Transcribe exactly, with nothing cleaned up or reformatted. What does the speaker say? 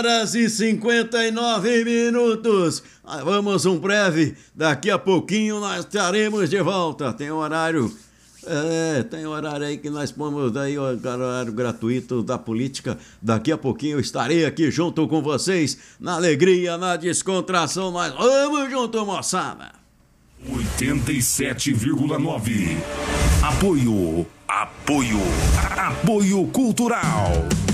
Horas e cinquenta e nove minutos. Ah, vamos um breve. Daqui a pouquinho nós estaremos de volta. Tem horário. É, tem horário aí que nós pomos daí o horário gratuito da política. Daqui a pouquinho eu estarei aqui junto com vocês, na alegria, na descontração. Nós vamos junto, moçada. oitenta e sete vírgula nove. Apoio. Apoio. Apoio cultural.